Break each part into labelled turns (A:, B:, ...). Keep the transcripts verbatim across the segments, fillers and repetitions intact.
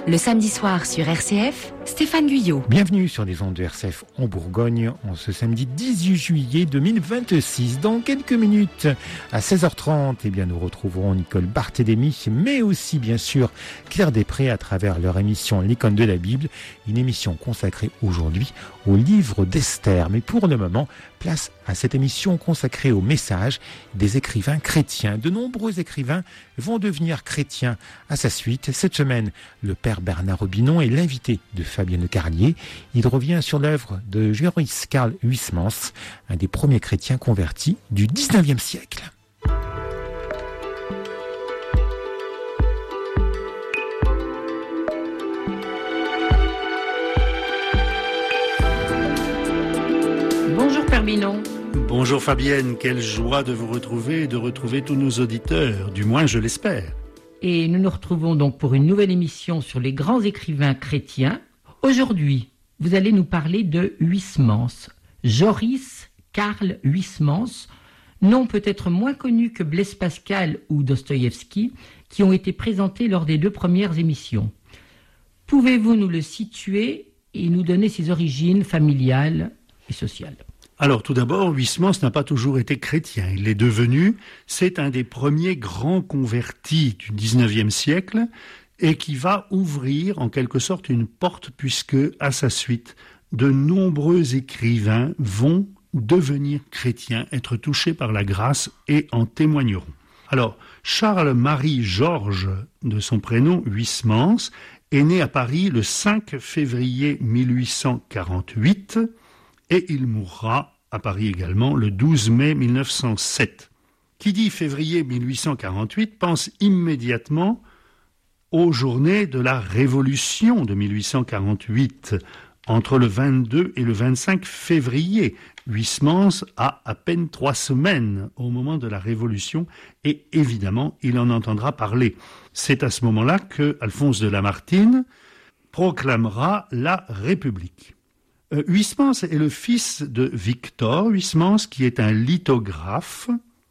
A: Le samedi soir sur R C F, Stéphane Guyot.
B: Bienvenue sur les ondes de R C F en Bourgogne, en ce samedi dix-huit juillet deux mille vingt-six. Dans quelques minutes, à seize heures trente, eh bien, nous retrouverons Nicole Barthélémy, mais aussi, bien sûr, Claire Després à travers leur émission L'Icône de la Bible, une émission consacrée aujourd'hui au livre d'Esther. Mais pour le moment, place à cette émission consacrée au message des écrivains chrétiens. De nombreux écrivains vont devenir chrétiens à sa suite. Cette semaine, le père Bernard Robinon est l'invité de Fabienne Carlier. Il revient sur l'œuvre de Joris Karl Huysmans, un des premiers chrétiens convertis du dix-neuvième siècle.
C: Bonjour Père Binon.
D: Bonjour Fabienne, quelle joie de vous retrouver et de retrouver tous nos auditeurs, du moins je l'espère.
C: Et nous nous retrouvons donc pour une nouvelle émission sur les grands écrivains chrétiens. Aujourd'hui, vous allez nous parler de Huysmans, Joris Karl Huysmans, nom peut-être moins connu que Blaise Pascal ou Dostoïevski, qui ont été présentés lors des deux premières émissions. Pouvez-vous nous le situer et nous donner ses origines familiales et sociales ?
D: Alors tout d'abord, Huysmans n'a pas toujours été chrétien. Il l'est devenu, c'est un des premiers grands convertis du dix-neuvième siècle et qui va ouvrir en quelque sorte une porte puisque, à sa suite, de nombreux écrivains vont devenir chrétiens, être touchés par la grâce et en témoigneront. Alors, Charles-Marie Georges, de son prénom Huysmans, est né à Paris le cinq février mille huit cent quarante-huit et il mourra à Paris également le douze mai mille neuf cent sept. Qui dit février mille huit cent quarante-huit pense immédiatement aux journées de la Révolution de mille huit cent quarante-huit, entre le vingt-deux et le vingt-cinq février. Huysmans a à peine trois semaines au moment de la Révolution et évidemment il en entendra parler. C'est à ce moment-là que Alphonse de Lamartine proclamera la République. Euh, Huysmans est le fils de Victor Huysmans qui est un lithographe.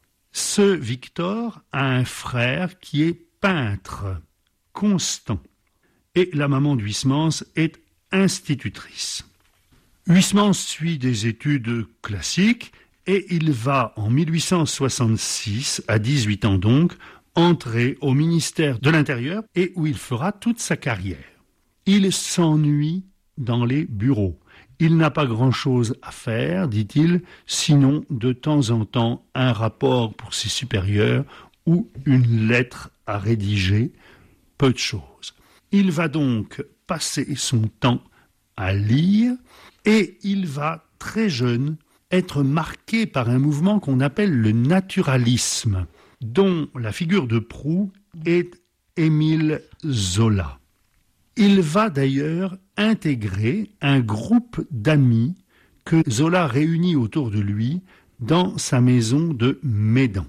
D: Ce Victor a un frère qui est peintre, Constant. Et la maman d'Huysmans est institutrice. Huysmans suit des études classiques et il va en mille huit cent soixante-six, à dix-huit ans donc, entrer au ministère de l'Intérieur et où il fera toute sa carrière. Il s'ennuie dans les bureaux. Il n'a pas grand-chose à faire, dit-il, sinon de temps en temps un rapport pour ses supérieurs ou une lettre à rédiger, peu de choses. Il va donc passer son temps à lire et il va, très jeune, être marqué par un mouvement qu'on appelle le naturalisme, dont la figure de proue est Émile Zola. Il va d'ailleurs intégrer un groupe d'amis que Zola réunit autour de lui dans sa maison de Médan.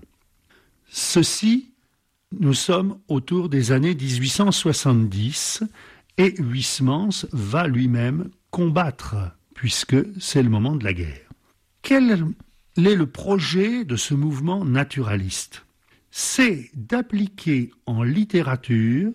D: Ceci, nous sommes autour des années dix-huit cent soixante-dix et Huysmans va lui-même combattre, puisque c'est le moment de la guerre. Quel est le projet de ce mouvement naturaliste ? C'est d'appliquer en littérature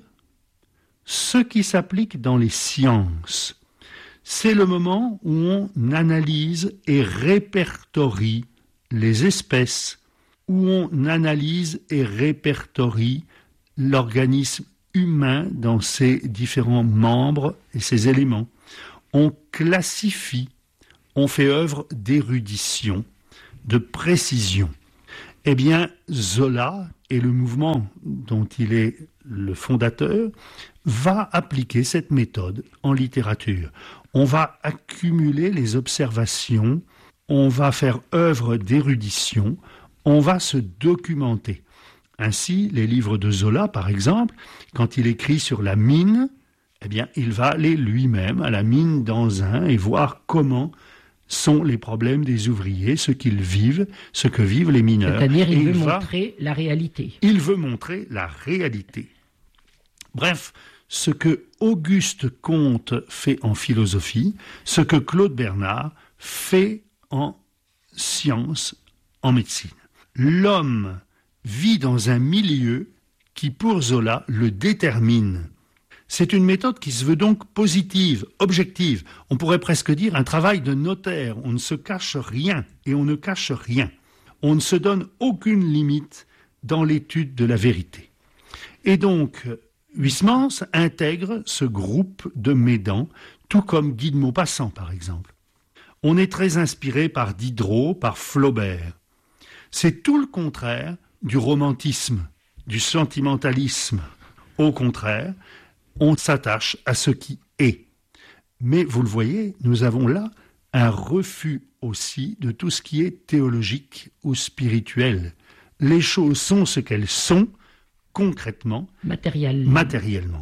D: ce qui s'applique dans les sciences. C'est le moment où on analyse et répertorie les espèces, où on analyse et répertorie l'organisme humain dans ses différents membres et ses éléments. On classifie, on fait œuvre d'érudition, de précision. Eh bien, Zola et le mouvement dont il est le fondateur va appliquer cette méthode en littérature. On va accumuler les observations, on va faire œuvre d'érudition, on va se documenter. Ainsi, les livres de Zola, par exemple, quand il écrit sur la mine, eh bien, il va aller lui-même à la mine d'Anzin et voir comment sont les problèmes des ouvriers, ce qu'ils vivent, ce que vivent les mineurs.
C: C'est-à-dire, il
D: et
C: veut
D: il
C: montrer
D: va,
C: la réalité.
D: Il veut montrer la réalité. Bref, ce que Auguste Comte fait en philosophie, ce que Claude Bernard fait en sciences, en médecine. L'homme vit dans un milieu qui, pour Zola, le détermine. C'est une méthode qui se veut donc positive, objective. On pourrait presque dire un travail de notaire. On ne se cache rien et on ne cache rien. On ne se donne aucune limite dans l'étude de la vérité. Et donc, Huysmans intègre ce groupe de Médans, tout comme Guy de Maupassant, par exemple. On est très inspiré par Diderot, par Flaubert. C'est tout le contraire du romantisme, du sentimentalisme. Au contraire, on s'attache à ce qui est. Mais vous le voyez, nous avons là un refus aussi de tout ce qui est théologique ou spirituel. Les choses sont ce qu'elles sont, concrètement,
C: matériellement.
D: matériellement.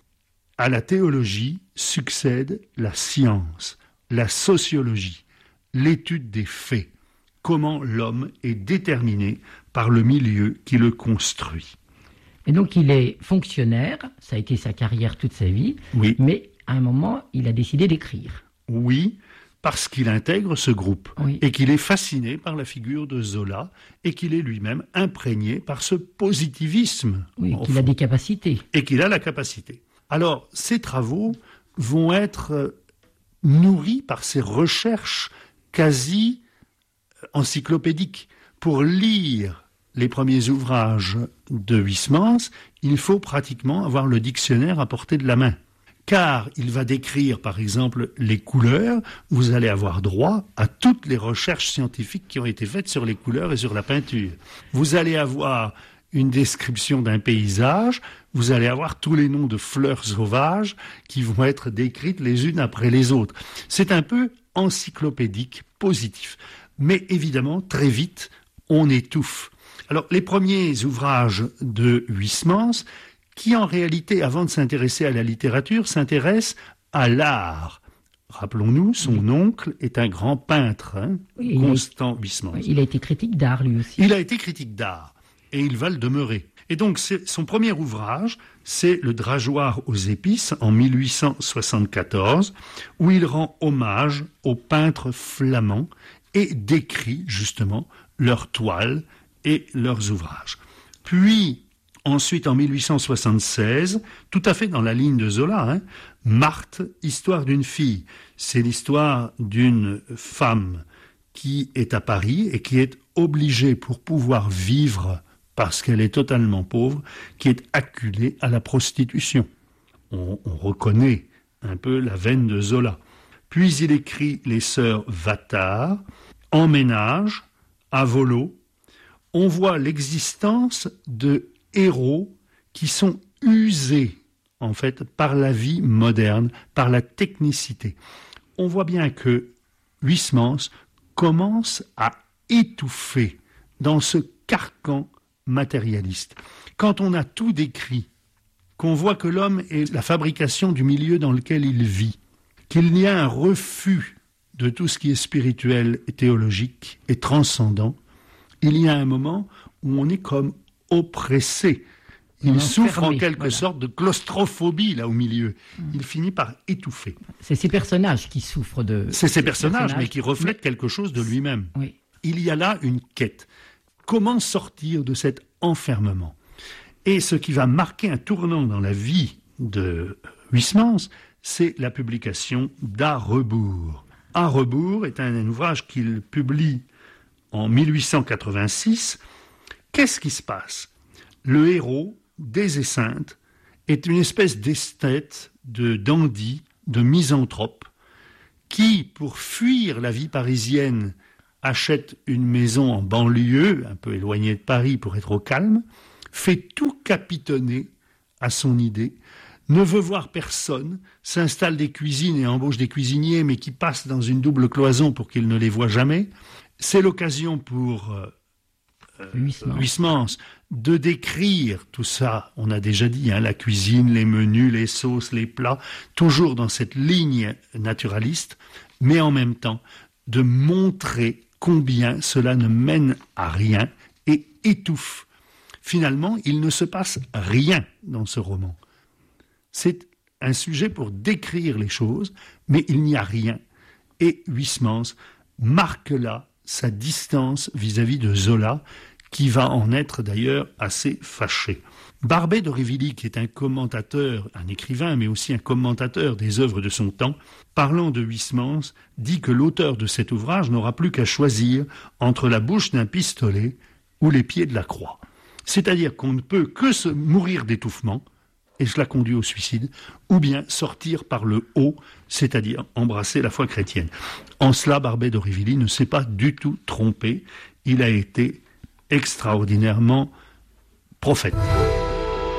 D: À la théologie succède la science, la sociologie, l'étude des faits, comment l'homme est déterminé par le milieu qui le construit.
C: Et donc il est fonctionnaire, ça a été sa carrière toute sa vie,
D: Oui.
C: mais à un moment, il a décidé d'écrire.
D: Oui, parce qu'il intègre ce groupe
C: Oui.
D: et qu'il est fasciné par la figure de Zola et qu'il est lui-même imprégné par ce positivisme.
C: Oui,
D: au
C: qu'il a
D: fond,
C: des capacités.
D: et qu'il a la capacité. Alors, ces travaux vont être euh, nourris par ces recherches quasi encyclopédiques. Pour lire les premiers ouvrages de Huysmans, il faut pratiquement avoir le dictionnaire à portée de la main. Car il va décrire, par exemple, les couleurs, vous allez avoir droit à toutes les recherches scientifiques qui ont été faites sur les couleurs et sur la peinture. Vous allez avoir une description d'un paysage, vous allez avoir tous les noms de fleurs sauvages qui vont être décrites les unes après les autres. C'est un peu encyclopédique, positif. Mais évidemment, très vite, on étouffe. Alors, les premiers ouvrages de Huysmans, qui en réalité, avant de s'intéresser à la littérature, s'intéresse à l'art. Rappelons-nous, son oncle est un grand peintre, hein,
C: Oui,
D: Constant Huysmans.
C: Oui, il a été critique d'art lui aussi.
D: Il a été critique d'art, et il va le demeurer. Et donc, c'est, son premier ouvrage, c'est Le Drageoir aux épices, en mille huit cent soixante-quatorze, où il rend hommage aux peintres flamands et décrit justement leurs toiles et leurs ouvrages. Puis, ensuite, en mille huit cent soixante-seize, tout à fait dans la ligne de Zola, hein, Marthe, histoire d'une fille. C'est l'histoire d'une femme qui est à Paris et qui est obligée, pour pouvoir vivre, parce qu'elle est totalement pauvre, qui est acculée à la prostitution. On, on reconnaît un peu la veine de Zola. Puis il écrit Les Sœurs Vattard, En ménage, à Volo. On voit l'existence de héros qui sont usés, en fait, par la vie moderne, par la technicité. On voit bien que Huysmans commence à étouffer dans ce carcan matérialiste. Quand on a tout décrit, qu'on voit que l'homme est la fabrication du milieu dans lequel il vit, qu'il y a un refus de tout ce qui est spirituel et théologique et transcendant, il y a un moment où on est comme oppressé. Il
C: Non,
D: souffre
C: fermé,
D: en quelque
C: voilà.
D: sorte de claustrophobie là au milieu. Il finit par étouffer.
C: C'est ces personnages qui souffrent de...
D: C'est ces personnages, mais qui reflètent quelque chose de lui-même.
C: Oui.
D: Il y a là une quête. Comment sortir de cet enfermement? Et ce qui va marquer un tournant dans la vie de Huysmans, c'est la publication d'À rebours. À rebours est un, un ouvrage qu'il publie en mille huit cent quatre-vingt-six. Qu'est-ce qui se passe? Le héros des Esseintes est une espèce d'esthète, de dandy, de misanthrope, qui, pour fuir la vie parisienne, achète une maison en banlieue, un peu éloignée de Paris pour être au calme, fait tout capitonner à son idée, ne veut voir personne, s'installe des cuisines et embauche des cuisiniers, mais qui passent dans une double cloison pour qu'il ne les voit jamais. C'est l'occasion pour euh,
C: Huysmans.
D: Huysmans de décrire tout ça. On a déjà dit, hein, la cuisine, les menus, les sauces, les plats, toujours dans cette ligne naturaliste, mais en même temps de montrer combien cela ne mène à rien et étouffe. Finalement, il ne se passe rien dans ce roman. C'est un sujet pour décrire les choses, mais il n'y a rien. Et Huysmans marque là sa distance vis-à-vis de Zola, qui va en être d'ailleurs assez fâché. Barbey d'Aurevilly, qui est un commentateur, un écrivain, mais aussi un commentateur des œuvres de son temps, parlant de Huysmans, dit que l'auteur de cet ouvrage n'aura plus qu'à choisir entre la bouche d'un pistolet ou les pieds de la croix. C'est-à-dire qu'on ne peut que se mourir d'étouffement, et cela conduit au suicide, ou bien sortir par le haut, c'est-à-dire embrasser la foi chrétienne. En cela, Barbey d'Aurevilly ne s'est pas du tout trompé. Il a été extraordinairement prophète.